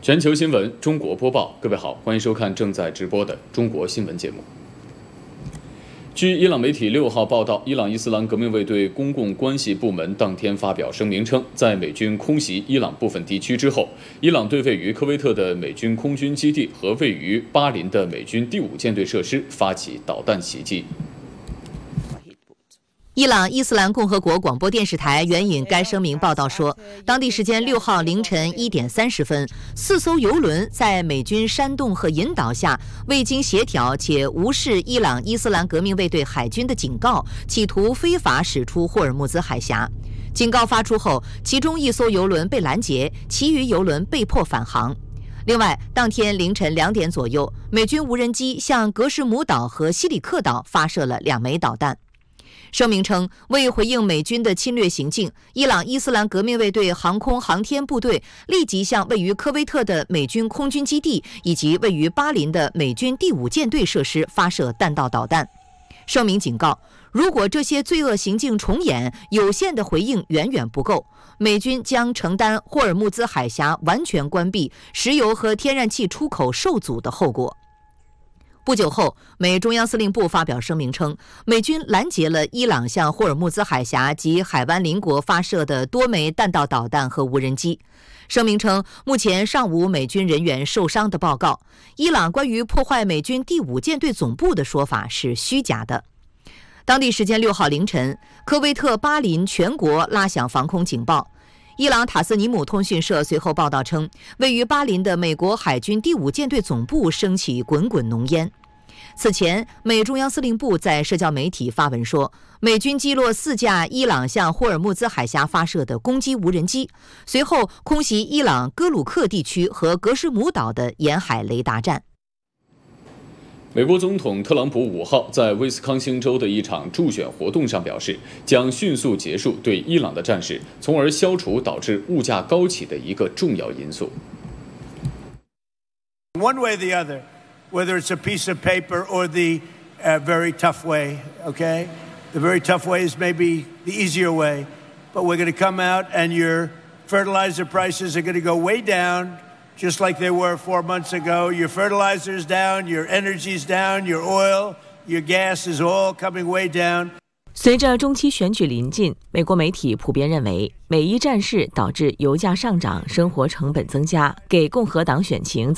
全球新闻中国播报，各位好，欢迎收看正在直播的中国新闻节目。据伊朗媒体6号报道，伊朗伊斯兰革命卫队公共关系部门当天发表声明称，在美军空袭伊朗部分地区之后，伊朗对位于科威特的美军空军基地和位于巴林的美军第5舰队设施发起导弹袭击。 伊朗伊斯兰共和国广播电视台援引该声明报道说，当地时间6号凌晨1点30分，4艘油轮在美军煽动和引导下，未经协调且无视伊朗伊斯兰革命卫队海军的警告，企图非法驶出霍尔木兹海峡。警告发出后，其中1艘油轮被拦截，其余油轮被迫返航。另外，当天凌晨2点左右，美军无人机向格什姆岛和西里克岛发射了2枚导弹。声明称，为回应美军的侵略行径，伊朗伊斯兰革命卫队航空航天部队立即向位于科威特的美军空军基地以及位于巴林的美军第5舰队设施发射弹道导弹。声明警告，如果这些罪恶行径重演，有限的回应远远不够，美军将承担霍尔木兹海峡完全关闭、石油和天然气出口受阻的后果。不久后，美中央司令部发表声明称，美军拦截了伊朗向霍尔木兹海峡及海湾邻国发射的多枚弹道导弹和无人机。声明称，目前尚无美军人员受伤的报告。伊朗关于破坏美军第5舰队总部的说法是虚假的。当地时间6号凌晨，科威特巴林全国拉响防空警报。伊朗塔斯尼姆通讯社随后报道称，位于巴林的美国海军第5舰队总部升起滚滚浓烟。此前，美中央司令部在社交媒体发文说，美军击落4架伊朗向霍尔木兹海峡发射的攻击无人机，随后空袭伊朗哥鲁克地区和格什姆岛的沿海雷达站。 美国总统特朗普5号在威斯康星州的一场助选活动上表示，将迅速结束对伊朗的战事，从而消除导致物价高企的一个重要因素。 One way or the other, whether it's a piece of paper or the very tough way, okay? The very tough way is maybe the easier way, but we're going to come out and your fertilizer prices are going to go way down.Just like they were 4 months ago, your fertilizer's down, your energy's down, your oil, your gas is all coming way down. 随着中期选举临近，美国媒体普遍认为，美伊战事导致油价上涨、生活成本增加，给共和党选情